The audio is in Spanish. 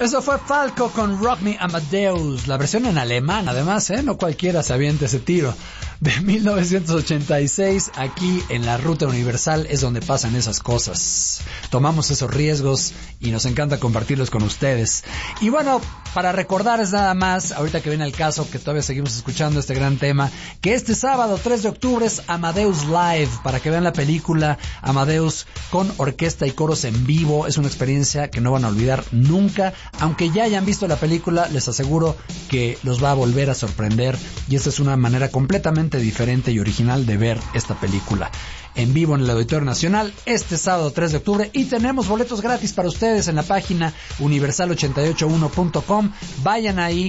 Eso fue Falco con Rock Me Amadeus, la versión en alemán, además, no cualquiera se avienta ese tiro. De 1986, aquí en la Ruta Universal es donde pasan esas cosas. Tomamos esos riesgos y nos encanta compartirlos con ustedes. Y bueno, para recordarles nada más, ahorita que viene el caso, que todavía seguimos escuchando este gran tema, que este sábado 3 de octubre es Amadeus Live, para que vean la película Amadeus con orquesta y coros en vivo. Es una experiencia que no van a olvidar nunca. Aunque ya hayan visto la película, les aseguro que los va a volver a sorprender, y esta es una manera completamente diferente y original de ver esta película en vivo en el Auditorio Nacional este sábado 3 de octubre, y tenemos boletos gratis para ustedes en la página universal881.com. Vayan ahí,